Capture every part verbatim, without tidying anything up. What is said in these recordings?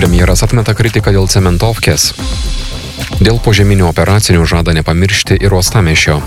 Premjeras atmeta kritiką dėl cementovkės. Dėl požeminių operacinių žada nepamiršti ir uostamiesčio.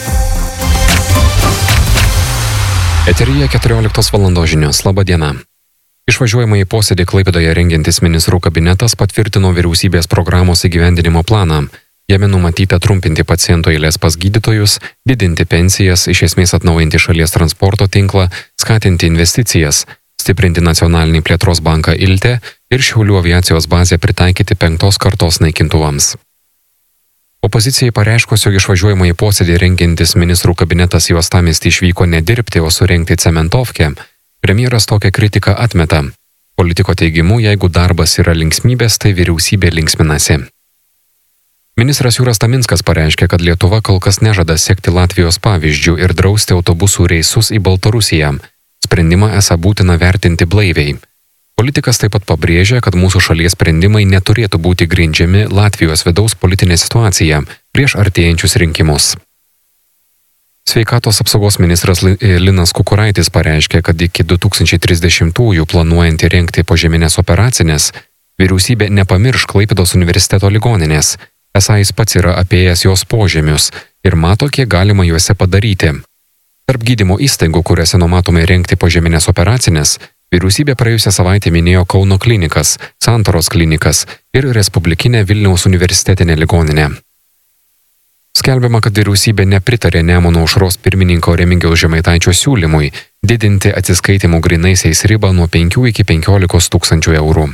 Eteryje keturioliktos valandos žinios. Labą dieną. Išvažiuojamąjį posėdį Klaipėdoje rengiantis ministrų kabinetas patvirtino vyriausybės programos įgyvendinimo planą. Jame numatyta trumpinti pacientų eilės pas gydytojus, didinti pensijas, iš esmės atnaujinti šalies transporto tinklą, skatinti investicijas, stiprinti nacionalinį plėtros banką Ilte ir Šiaulių aviacijos bazę pritaikyti penktos kartos naikintuvams. Opozicijai pareiškus, jog išvažiuojamąjį posėdį rengiantis ministrų kabinetas į uostamiestį išvyko ne dirbti, o surengti cementovkę, premjeras tokią kritiką atmeta. Politiko teigimu, jeigu darbas yra linksmybės, tai vyriausybė linksminasi. Ministras Jūras Taminskas pareiškė, kad Lietuva kol kas nežada sekti Latvijos pavyzdžių ir drausti autobusų reisus į Baltarusiją. Sprendimą esą būtina vertinti blaiviai. Politikas taip pat pabrėžė, kad mūsų šalies sprendimai neturėtų būti grindžiami Latvijos vidaus politinė situacija prieš artėjančius rinkimus. Sveikatos apsaugos ministras Linas Kukuraitis pareiškė, kad iki du tūkstančiai trisdešimtųjų planuojant įrengti požeminės operacinės, vyriausybė nepamirš Klaipėdos universiteto ligoninės. Esą jis pats yra apėjęs jos požemius ir mato, kiek galima juose padaryti. Tarp gydymo įstaigų, kuriuose numatoma įrengti požeminės operacinės, vyriausybė praėjusią savaitę minėjo Kauno klinikas, Santaros klinikas ir Respublikinę Vilniaus universitetinę ligoninę. Skelbiama, kad vyriausybė nepritarė Nemuno aušros pirmininko Remigijaus Žemaitaičio siūlymui didinti atsiskaitimų grynaisiais ribą nuo penkių iki penkiolikos tūkstančių eurų.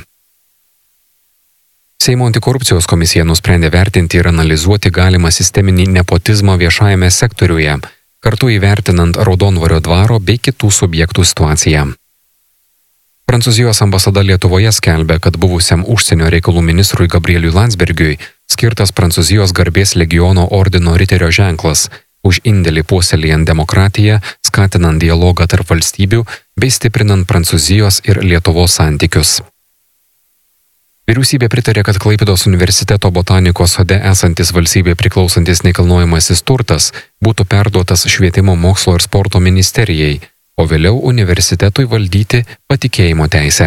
Seimo antikorupcijos komisija nusprendė vertinti ir analizuoti galimą sisteminį nepotizmą viešajame sektoriuje, kartu įvertinant Raudondvario dvaro bei kitų subjektų situaciją. Prancūzijos ambasada Lietuvoje skelbia, kad buvusiam užsienio reikalų ministrui Gabrieliui Landsbergiui skirtas Prancūzijos garbės legiono ordino riterio ženklas už indėlį puoselėjant demokratiją, skatinant dialogą tarp valstybių bei stiprinant Prancūzijos ir Lietuvos santykius. Vyriausybė pritarė, kad Klaipėdos universiteto botanikos sode esantis valstybė priklausantis nekilnojamasis turtas būtų perduotas Švietimo, mokslo ir sporto ministerijai, o vėliau universitetui valdyti patikėjimo teisę.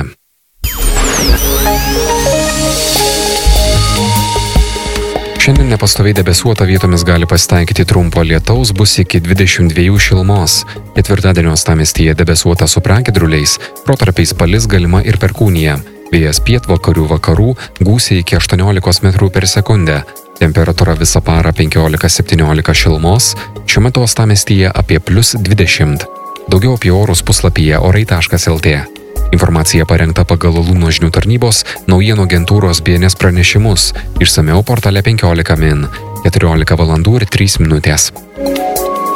Šiandien nepastoviai debesuota, vietomis gali pasitaikyti trumpo lietaus, bus iki dvidešimt dviejų šilumos. Ketvirtadienio uostamiestyje debesuota su pragiedruliais, protarpiais palis galima ir perkūnija. Vėjas pietvakarių vakarų, gūsiai iki aštuoniolikos metrų per sekundę. Temperatūra visą parą penkiolika septyniolika šilumos, šiuo metu uostamiestyje apie plius dvidešimt. Daugiau apie orus puslapyje orai taškas lt. Informacija parengta pagal Luno žinių tarnybos naujienų agentūros B N S pranešimus. Išsamiau portale penkiolika min. keturiolika valandų ir trys minutės.